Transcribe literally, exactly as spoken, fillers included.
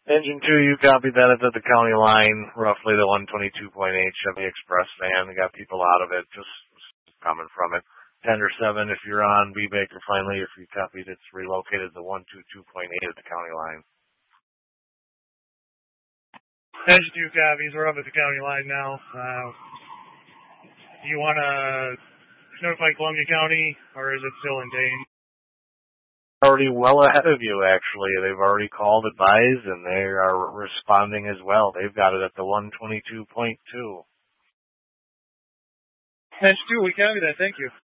Engine two, you copy that. It's at the county line, roughly the one twenty-two point eight Chevy Express van. We got people out of it, just coming from it. Tender seven, if you're on B. Baker finally, if you copied, it's relocated to one twenty-two point eight at the county line. Engine two copies. We're up at the county line now. Uh, do you want to notify Columbia County, or is it still in Dane? Already well ahead of you, actually. They've already called advised, and they are responding as well. They've got it at the one twenty-two point two. Engine two, we copy that. Thank you.